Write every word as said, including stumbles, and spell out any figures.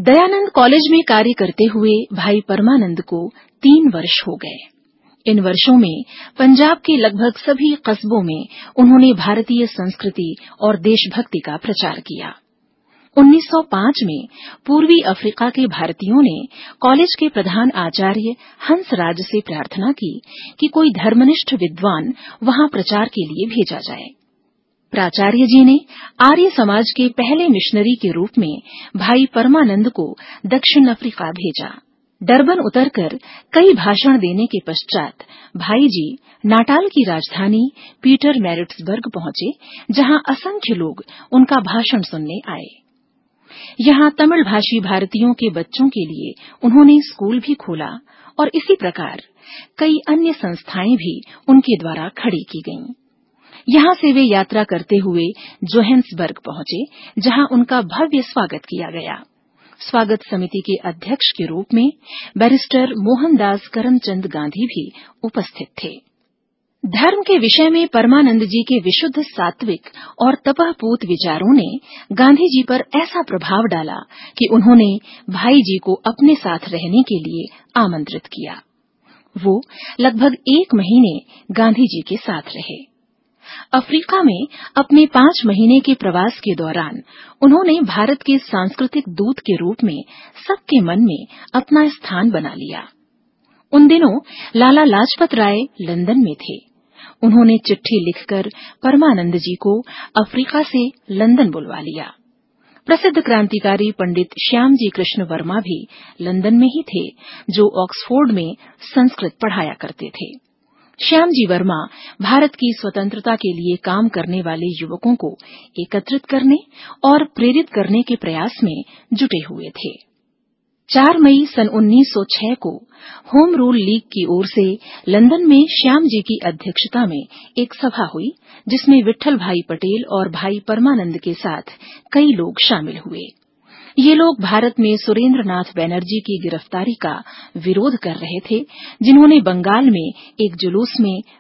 Dayanand college में कार्य करते हुए भाई परमानंद को तीन वर्ष हो गए। इन वर्षों में पंजाब के लगभग सभी कस्बों में उन्होंने भारतीय संस्कृति और देशभक्ति का प्रचार किया। उन्नीस सौ पाँच में पूर्वी अफ्रीका के भारतीयों ने कॉलेज के प्रधान आचार्य हंसराज से प्रार्थना की कि कोई धर्मनिष्ठ विद्वान वहां प्रचार के लिए भेजा जाए। प्राचार्य जी ने आर्य समाज के पहले मिशनरी के रूप में भाई परमानंद को दक्षिण अफ्रीका भेजा। डरबन उतरकर कई भाषण देने के पश्चात भाई जी नाटाल की राजधानी पीटर मैरिट्सबर्ग पहुंचे, जहां असंख्य लोग उनका भाषण सुनने आए। यहां तमिल भाषी भारतीयों के बच्चों के लिए उन्होंने स्कूल भी खोला और इसी प्रकार कई अन्य संस्थाएं भी उनके द्वारा खड़ी की गईं। यहां से वे यात्रा करते हुए जोहान्सबर्ग पहुंचे, जहां उनका भव्य स्वागत किया गया। स्वागत समिति के अध्यक्ष के रूप में बैरिस्टर मोहनदास करमचंद गांधी भी उपस्थित थे। धर्म के विषय में परमानंद जी के विशुद्ध सात्विक और तपःपूत विचारों ने गांधी जी पर ऐसा प्रभाव डाला कि उन्होंने भाई जी को अपने साथ रहने के लिए आमंत्रित किया। वो लगभग एक महीने गांधी जी के साथ रहे। अफ्रीका में अपने पांच महीने के प्रवास के दौरान उन्होंने भारत के सांस्कृतिक दूत के रूप में सबके मन में अपना स्थान बना लिया। उन दिनों लाला लाजपत राय लंदन में थे। उन्होंने चिट्ठी लिखकर परमानंद जी को अफ्रीका से लंदन बुलवा लिया। प्रसिद्ध क्रांतिकारी पंडित श्यामजी कृष्ण वर्मा भी लंदन में ही थे, जो ऑक्सफोर्ड में संस्कृत पढ़ाया करते थे। श्यामजी वर्मा भारत की स्वतंत्रता के लिए काम करने वाले युवकों को एकत्रित करने और प्रेरित करने के प्रयास में जुटे हुए थे। चार मई सन उन्नीस सौ छह को होम रूल लीग की ओर से लंदन में श्यामजी की अध्यक्षता में एक सभा हुई, जिसमें विट्ठल भाई पटेल और भाई परमानंद के साथ कई लोग शामिल हुए। ये लोग भारत में सुरेंद्र नाथ बनर्जी की गिरफ्तारी का विरोध कर रहे थे, जिन्होंने बंगाल में एक जुलूस में